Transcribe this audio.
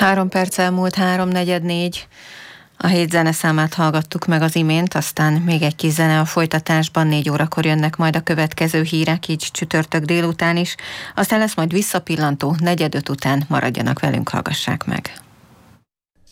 3 perc elmúlt 3:44. A hét zeneszámát hallgattuk meg az imént, aztán még egy kis zene a folytatásban. 4 órakor jönnek majd a következő hírek, így csütörtök délután is. Aztán lesz majd visszapillantó, 4:45 után. Maradjanak velünk, hallgassák meg.